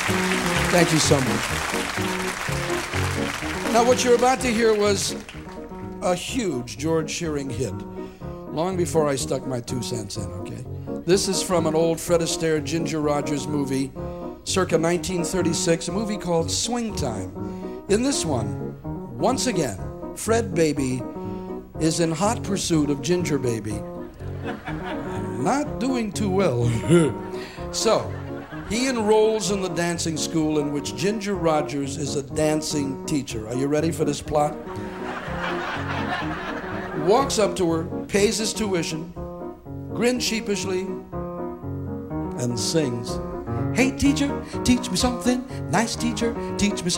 Thank you so much. Now, what you're about to hear was a huge George Shearing hit, long before I stuck my 2 cents in, okay? This is from an old Fred Astaire, Ginger Rogers movie, circa 1936, a movie called Swing Time. In this one, once again, Fred Baby is in hot pursuit of Ginger Baby. Not doing too well. So, he enrolls in the dancing school in which Ginger Rogers is a dancing teacher. Are you ready for this plot? Walks up to her, pays his tuition, grins sheepishly, and sings, "Hey teacher, teach me something. Nice teacher, teach me something."